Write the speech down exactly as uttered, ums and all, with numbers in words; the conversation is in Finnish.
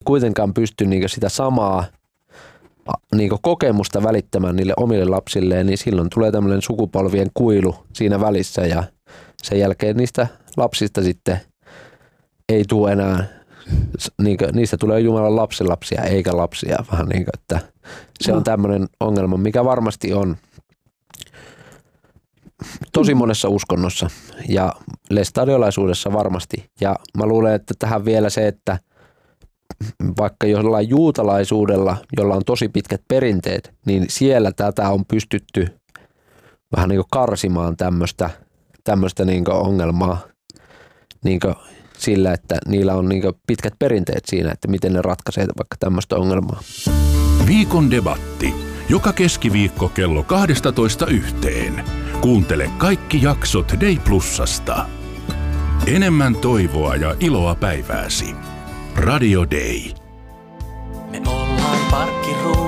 kuitenkaan pysty niin sitä samaa niin kokemusta välittämään niille omille lapsilleen, niin silloin tulee tämmöinen sukupolvien kuilu siinä välissä ja sen jälkeen niistä lapsista sitten ei tule enää, niin kuin, niistä tulee Jumalan lapsenlapsia eikä lapsia, vähän niin kuin, että se on tämmöinen ongelma, mikä varmasti on tosi monessa uskonnossa ja lestadiolaisuudessa varmasti. Ja mä luulen, että tähän vielä se, että vaikka jollain juutalaisuudella, jolla on tosi pitkät perinteet, niin siellä tätä on pystytty vähän niin kuin karsimaan tämmöistä, tämmöistä niin kuin ongelmaa niin kuin sillä, että niillä on niin kuin pitkät perinteet siinä, että miten ne ratkaisee vaikka tämmöistä ongelmaa. Viikon debatti. Joka keskiviikko kello kaksitoista yhteen. Kuuntele kaikki jaksot Day Plusasta. Enemmän toivoa ja iloa päivääsi. Radio Day. Me ollaan parkkiruudulla.